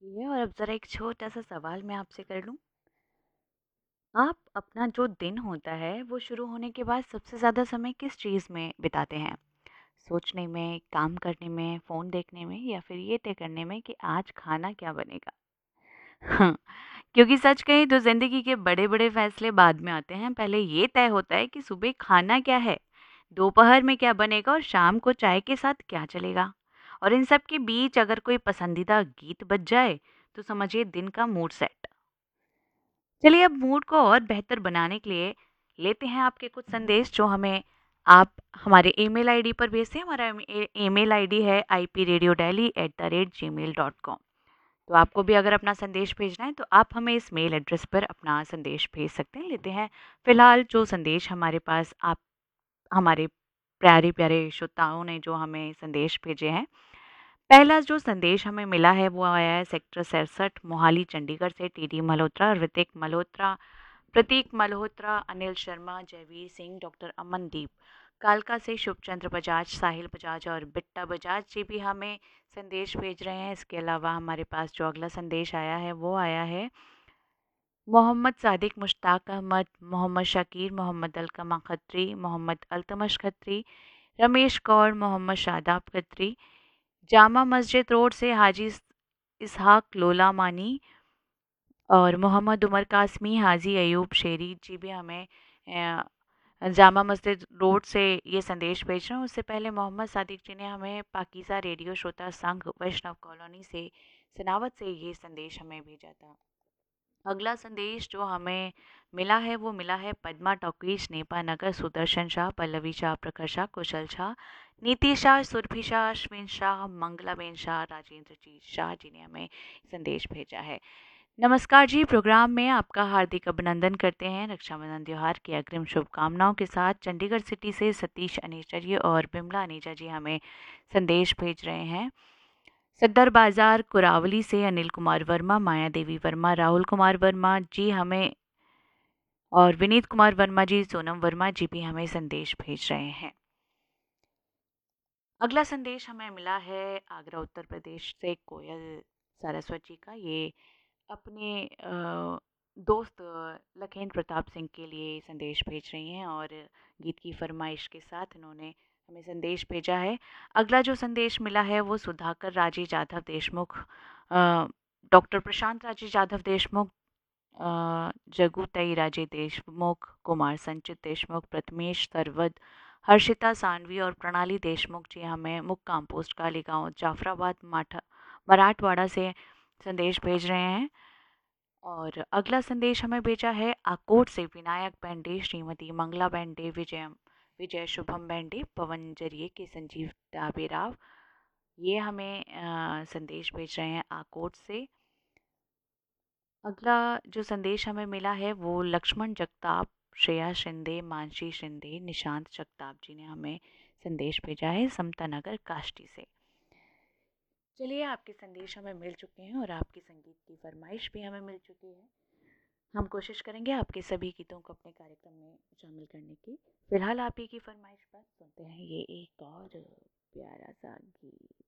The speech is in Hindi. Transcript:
ये और अब ज़रा एक छोटा-सा सवाल मैं आपसे कर लूँ? आप अपना जो दिन होता है, वो शुरू होने के बाद सबसे ज़्यादा समय किस चीज़ में बिताते हैं? सोचने में, काम करने में, फ़ोन देखने में या फिर ये तय करने में कि आज खाना क्या बनेगा? हाँ, क्योंकि सच कहें तो ज़िंदगी के बड़े-बड़े फ़ैसले बाद में आते हैं। पहले ये तय होता है कि सुबह खाना क्या है, दोपहर में क्या बनेगा और शाम को चाय के साथ क्या चलेगा। और इन सब के बीच अगर कोई पसंदीदा गीत बज जाए, तो समझिए दिन का मूड सेट। चलिए अब मूड को और बेहतर बनाने के लिए लेते हैं आपके कुछ संदेश जो हमें आप हमारे ईमेल आईडी पर भेजते हैं। हमारा ईमेल आईडी है ipradiodeli@gmail.com। तो आपको भी अगर अपना संदेश भेजना है तो आप हमें इस मेल एड्रेस पर अपना संदेश भेज सकते हैं। लेते हैं फिलहाल जो संदेश हमारे पास आप हमारे प्यारे प्यारे श्रोताओं ने जो हमें संदेश भेजे हैं। पहला जो संदेश हमें मिला है वो आया है सेक्टर 67 मोहाली चंडीगढ़ से टीडी मल्होत्रा, ऋतिक मल्होत्रा, प्रतीक मल्होत्रा, अनिल शर्मा, जयवीर सिंह, डॉक्टर अमनदीप, कालका से शुभचंद्र बजाज, साहिल बजाज और बिट्टा बजाज जी भी हमें संदेश भेज रहे हैं। इसके अलावा हमारे पास जो अगला संदेश आया है वो आया है मोहम्मद सादिक, मुश्ताक अहमद, मोहम्मद शकीर, मोहम्मद अलकमा खत्री, मोहम्मद अल्तमश खत्री, रमेश कौर, मोहम्मद शादाब खत्री, जामा मस्जिद रोड से हाजी इसहाक लोला मानी और मोहम्मद उमर कासमी, हाजी अयूब शेरी जी भी हमें जामा मस्जिद रोड से ये संदेश भेज रहे हैं। उससे पहले मोहम्मद सादिक जी ने हमें पाकीज़ा रेडियो श्रोता संघ वैष्णव कॉलोनी से सनावत से ये संदेश हमें भेजा था। अगला संदेश जो हमें मिला है वो मिला है पद्मा टॉकीज, नेपा नगर, सुदर्शन शाह, पल्लवी शाह, प्रखर शाह, कुशल शाह, नीति शाह, सुरभि शाह, अश्विन शाह, मंगलाबेन शाह, राजेंद्र जी शाह जी ने हमें संदेश भेजा है। नमस्कार जी, प्रोग्राम में आपका हार्दिक अभिनंदन करते हैं। रक्षाबंधन त्योहार की अग्रिम शुभकामनाओं के साथ चंडीगढ़ सिटी से सतीश अनेजा जी और बिमला अनेजा जी हमें संदेश भेज रहे हैं। सद्दर बाजार कुरावली से अनिल कुमार वर्मा, माया देवी वर्मा, राहुल कुमार वर्मा जी हमें और विनीत कुमार वर्मा जी, सोनम वर्मा जी भी हमें संदेश भेज रहे हैं। अगला संदेश हमें मिला है आगरा उत्तर प्रदेश से कोयल सारस्वत जी का। ये अपने दोस्त लखेन प्रताप सिंह के लिए संदेश भेज रही हैं और गीत की फरमाइश के साथ इन्होंने हमें संदेश भेजा है। अगला जो संदेश मिला है वो सुधाकर राजे जाधव देशमुख, डॉक्टर प्रशांत राजे जाधव देशमुख, जगुतई राजे देशमुख, कुमार संचित देशमुख, प्रथमेश सरवद, हर्षिता सानवी और प्रणाली देशमुख जी हमें मुक्काम पोस्ट काली गाँव जाफराबाद मराठवाड़ा से संदेश भेज रहे हैं। और अगला संदेश हमें भेजा है आकोट से विनायक बेंडे, श्रीमती मंगला बेंडे, विजय शुभम बेंडे, पवन जरिए के संजीव डाबेराव। ये हमें संदेश भेज रहे हैं आकोट से। अगला जो संदेश हमें मिला है वो लक्ष्मण जगताप, श्रेया शिंदे, मानसी शिंदे, निशांत जगताप जी ने हमें संदेश भेजा है समता नगर काष्टी से। चलिए आपके संदेश हमें मिल चुके हैं और आपकी संगीत की फरमाइश भी हमें मिल चुकी है। हम कोशिश करेंगे आपके सभी गीतों को अपने कार्यक्रम में शामिल करने की। फिलहाल आप ही की फरमाइश पर सुनते हैं ये एक और प्यारा सा गीत।